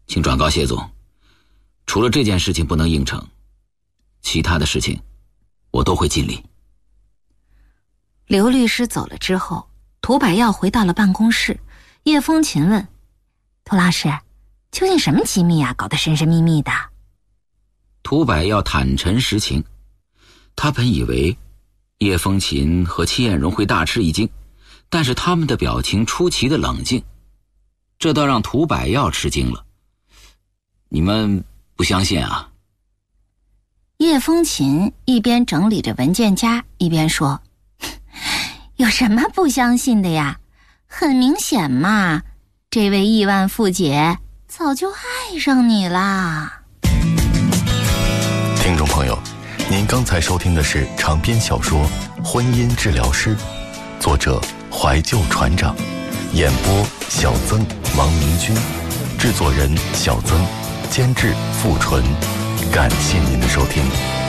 请转告谢总，除了这件事情不能应承，其他的事情我都会尽力。 刘律师走了之后，涂百耀回到了办公室。叶风琴问：涂老师，究竟什么机密啊，搞得神神秘秘的？ 涂百耀坦陈实情，他本以为叶风琴和戚艳荣会大吃一惊，但是他们的表情出奇的冷静，这倒让涂百耀吃惊了。你们不相信啊？ 叶风琴一边整理着文件夹，一边说：有什么不相信的呀？很明显嘛，这位亿万富姐早就爱上你啦。 听众朋友，您刚才收听的是长篇小说《婚姻治疗师》，作者怀旧船长，演播小曾、王明君，制作人小曾，监制付纯。感谢您的收听。